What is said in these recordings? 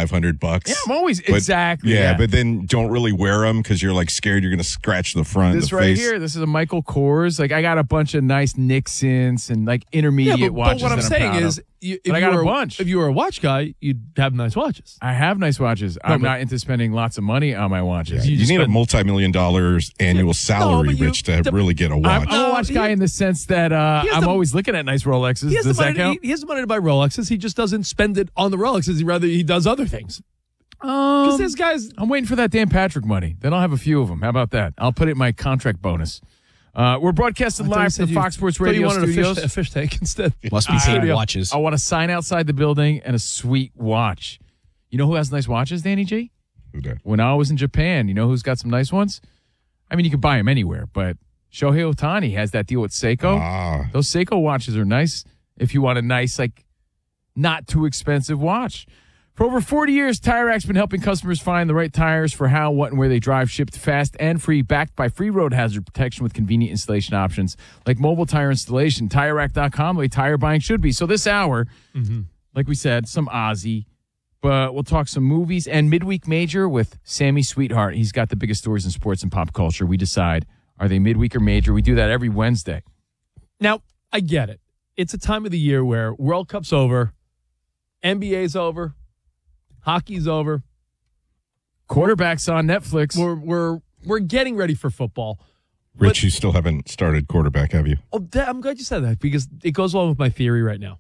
$500. Yeah, I'm always exactly. Yeah, but then don't really wear them because you're like scared you're going to scratch the front. This the right face. here, this is a Michael Kors. Like I got a bunch of nice Nixons and like intermediate watches. But what I'm saying is, I got a bunch. If you were a watch guy, you'd have nice watches. I have nice watches. I'm not into spending lots of money on my watches. You need a multi-million-dollar annual salary, Rich, to really get a watch. I'm a watch guy in the sense that I'm always looking at nice Rolexes. Does that count? He has the money to buy Rolexes. He just doesn't spend it on the Rolexes. He does other things. Because this guy's... I'm waiting for that Dan Patrick money. Then I'll have a few of them. How about that? I'll put it in my contract bonus. We're broadcasting live from the Fox Sports Radio studios. A fish tank instead. Must be paid watches. I want a sign outside the building and a sweet watch. You know who has nice watches, Danny G? Who did? When I was in Japan, you know who's got some nice ones? I mean, you can buy them anywhere, but Shohei Ohtani has that deal with Seiko. Those Seiko watches are nice if you want a nice, like, not too expensive watch. For over 40 years, Tire Rack's been helping customers find the right tires for how, what, and where they drive, shipped fast and free, backed by free road hazard protection with convenient installation options like mobile tire installation. TireRack.com, the way tire buying should be. So this hour, like we said, some Ozzy, but we'll talk some movies and midweek major with Sammy Sweetheart. He's got the biggest stories in sports and pop culture. We decide, are they midweek or major? We do that every Wednesday. Now, I get it. It's a time of the year where World Cup's over, NBA's over, hockey's over. Quarterbacks on Netflix. We're getting ready for football. Rich, you still haven't started quarterback, have you? I'm glad you said that because it goes along with my theory right now.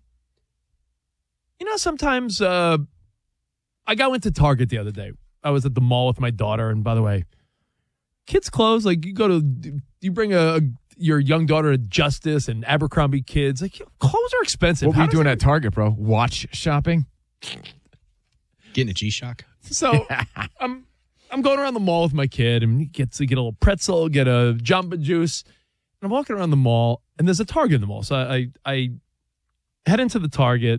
You know, sometimes I went to Target the other day. I was at the mall with my daughter, and by the way, kids' clothes, like you bring your young daughter to Justice and Abercrombie Kids. Like, clothes are expensive. What were you doing at Target, bro? Watch shopping? Getting a G-Shock. So I'm going around the mall with my kid and get a little pretzel, get a Jamba Juice. And I'm walking around the mall, and there's a Target in the mall. So I head into the Target,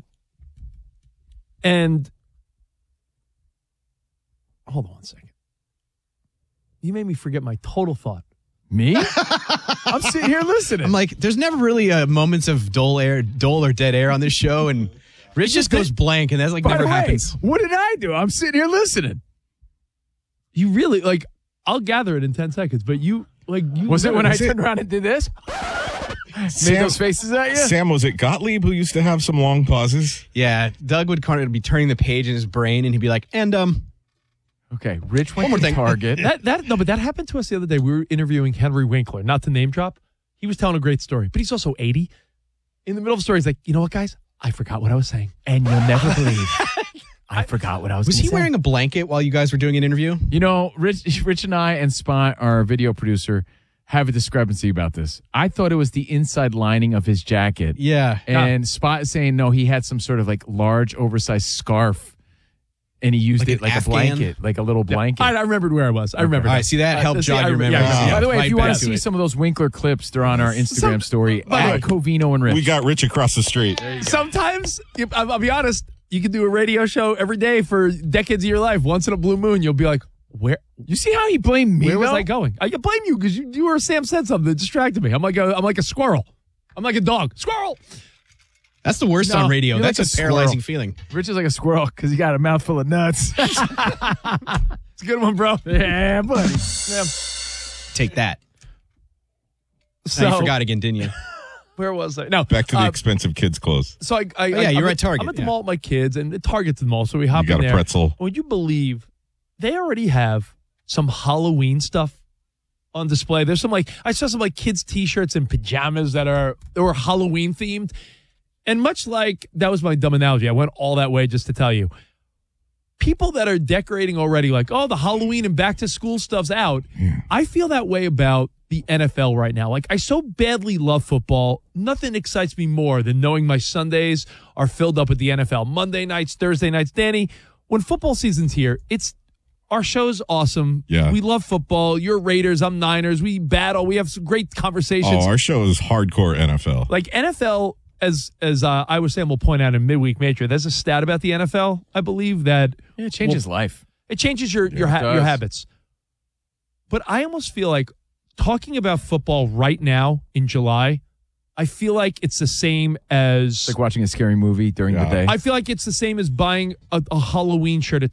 and hold on one second. You made me forget my total thought. Me? I'm sitting here listening. I'm like, there's never really moments of dull or dead air on this show, and Rich just goes blank, and that's like never happens. What did I do? I'm sitting here listening. You really, like, I'll gather it in 10 seconds, but you Was it when I turned around and did this? Made those faces at you? Sam, was it Gottlieb who used to have some long pauses? Yeah, Doug would kind of be turning the page in his brain, and he'd be like, Okay, Rich went to Target. But that happened to us the other day. We were interviewing Henry Winkler, not to name drop. He was telling a great story, but he's also 80. In the middle of the story, he's like, you know what, guys? I forgot what I was saying. And you'll never believe. I forgot what I was Was he say. wearing a blanket while you guys were doing an interview? You know, Rich and I and Spot, our video producer, have a discrepancy about this. I thought it was the inside lining of his jacket. Yeah. And Spot is saying, no, he had some sort of like large oversized scarf. And he used it like a blanket, like a little blanket. I remembered where I was. I remember. All right, see, that helped jog your memory. By the way, if you want to see some of those Winkler clips, they're on our Instagram story at Covino and Rich. We got Rich across the street. Sometimes, I'll be honest, you can do a radio show every day for decades of your life. Once in a blue moon, you'll be like, where? You see how he blamed me? Where was I going? I blame you because you or Sam said something that distracted me. I'm like a squirrel. I'm like a dog. Squirrel. That's the worst on radio. That's like a paralyzing feeling. Rich is like a squirrel because he got a mouthful of nuts. It's a good one, bro. Yeah, buddy. Yeah. Take that. So, you forgot again, didn't you? Where was I? No. Back to the expensive kids' clothes. So you're at Target. I'm at the mall with my kids, and Target's the mall, so we hop in there. You got a pretzel. Would you believe they already have some Halloween stuff on display? There's I saw some kids' T-shirts and pajamas that were Halloween themed. And much like, that was my dumb analogy. I went all that way just to tell you. People that are decorating already, like, oh, the Halloween and back to school stuff's out. Yeah. I feel that way about the NFL right now. Like, I so badly love football. Nothing excites me more than knowing my Sundays are filled up with the NFL. Monday nights, Thursday nights. Danny, when football season's here, our show's awesome. Yeah. We love football. You're Raiders. I'm Niners. We battle. We have some great conversations. Oh, our show is hardcore NFL. Like, NFL... As I was saying, we'll point out in midweek major, there's a stat about the NFL, I believe, that it changes life. It changes your habits. But I almost feel like talking about football right now in July, I feel like it's the same as like watching a scary movie during the day. I feel like it's the same as buying a Halloween shirt at